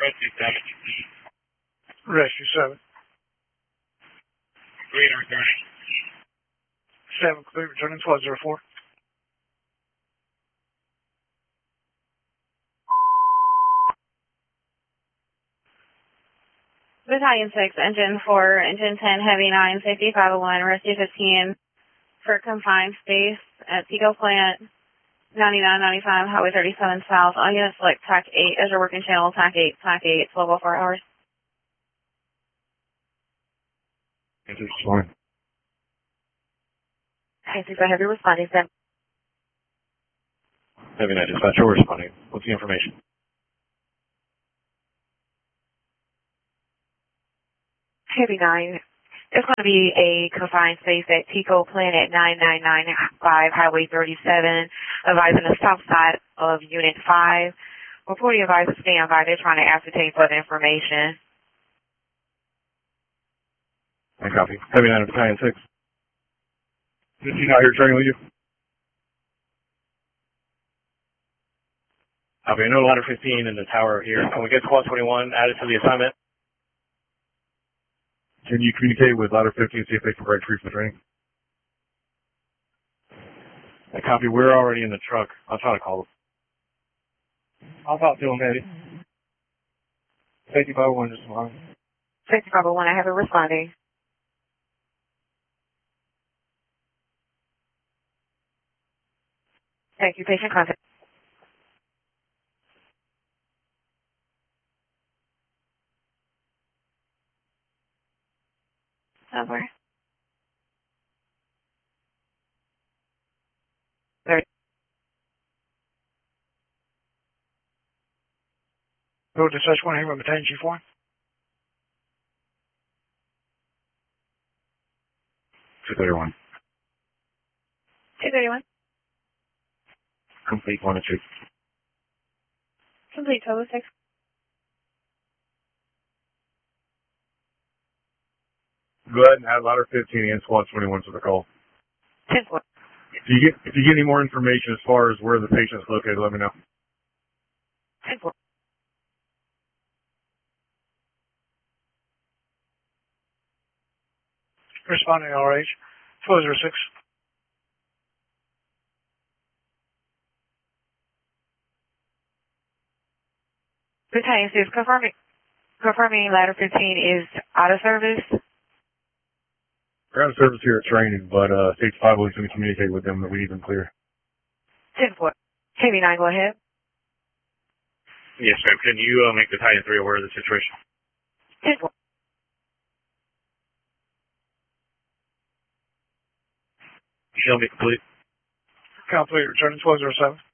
Rescue 7. Rescue 7. Radar 30. 7, complete, returning to 04. Battalion 6, Engine 4, Engine 10, Heavy 9, Safety 501, Rescue 15 for confined space at Pico Plant, 9995, Highway 37 South. All units select TAC 8 as your working channel, TAC 8, TAC 8, 1204 hours. This is fine. Okay, so heavy responding, 7. Heavy 9 dispatcher responding. What's the information? Heavy 9. There's going to be a confined space at Pico Plant at 9995 Highway 37, advising the south side of Unit 5. Reporting advisor standby. They're trying to ascertain further information. I copy. Heavy 9 of Battalion 6. Is he not here training with you? Copy. I know ladder 15 in the tower here. Can we get squad 21 added to the assignment? Can you communicate with ladder 15 and see if they can provide treatment training? I copy. We're already in the truck. I'll try to call them. I'll talk to them, Eddie. Safety 501 just fine. Safety 501, I have it responding. Thank you. Patient contact. Over. 30. Go to dispatch 1 here with Battalion G4. 231. 231. Complete 1 and 2. Complete total 6. Go ahead and add ladder 15 and squad 21 to the call. 10 4. If you get any more information as far as where the patient's located, let me know. 10 4. Responding RH 406. Battalion 6, confirming ladder 15 is out of service. We're out of service here at training, but Safety 501 is going to communicate with them that we need them clear. 10 4. Heavy 9, go ahead. Yes, ma'am. Can you make Battalion 3 aware of the situation? 10 4. Show me complete. Complete, returning 1207.